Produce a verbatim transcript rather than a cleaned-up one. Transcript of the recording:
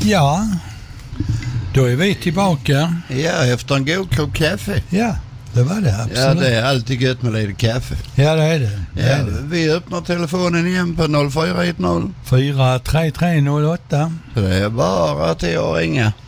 Ja, då är vi tillbaka. Ja, efter en god kopp kaffe. Ja, det var det absolut. Ja, det är alltid gött med lite kaffe. Ja, det är det. det, ja, är det. Vi öppnar telefonen igen på noll fyra ett noll fyra tre tre noll åtta. Så det är bara till att ringa.